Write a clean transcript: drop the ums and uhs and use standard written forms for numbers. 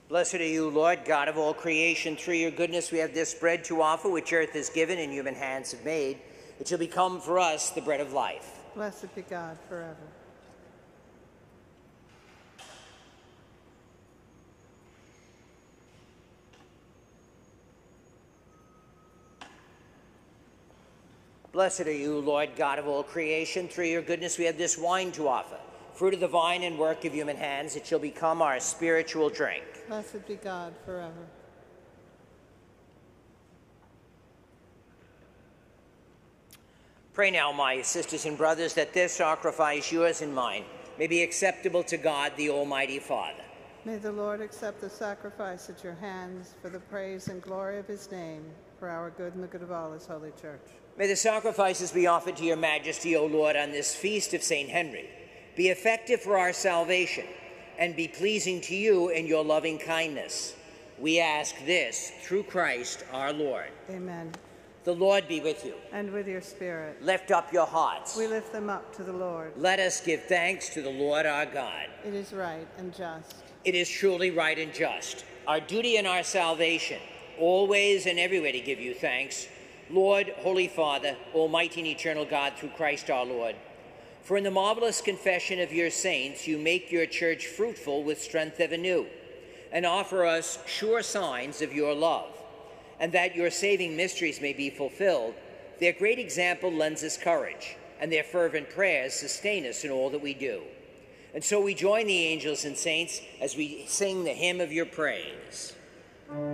Blessed are you, Lord, God of all creation. Through your goodness we have this bread to offer, which earth has given and human hands have made. It shall become for us the bread of life. Blessed be God forever. Blessed are you, Lord, God of all creation. Through your goodness we have this wine to offer, fruit of the vine and work of human hands. It shall become our spiritual drink. Blessed be God forever. Pray now, my sisters and brothers, that this sacrifice, yours and mine, may be acceptable to God, the Almighty Father. May the Lord accept the sacrifice at your hands for the praise and glory of his name, for our good and the good of all his holy church. May the sacrifices be offered to your majesty, O Lord, on this feast of St. Henry, be effective for our salvation, and be pleasing to you in your loving kindness. We ask this through Christ our Lord. Amen. The Lord be with you. And with your spirit. Lift up your hearts. We lift them up to the Lord. Let us give thanks to the Lord our God. It is right and just. It is truly right and just, our duty and our salvation, always and everywhere to give you thanks, Lord, Holy Father, Almighty and eternal God, through Christ our Lord. For in the marvelous confession of your saints, you make your church fruitful with strength ever new, and offer us sure signs of your love, and that your saving mysteries may be fulfilled. Their great example lends us courage, and their fervent prayers sustain us in all that we do. And so we join the angels and saints as we sing the hymn of your praise.